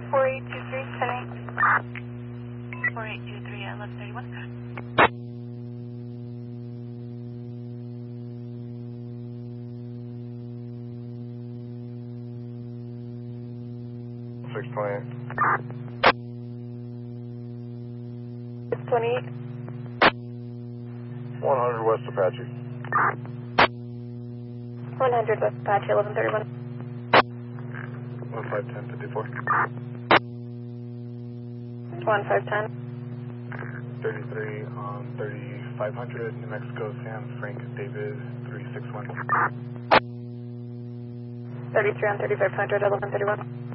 4823, 10-8. 4823 at 1131. 628. 628. 100 West Apache. 100 West Apache, 1131. 151054. 1510. 33 on 3500, New Mexico, Sam Frank David 361. 33 on 3500, 1131.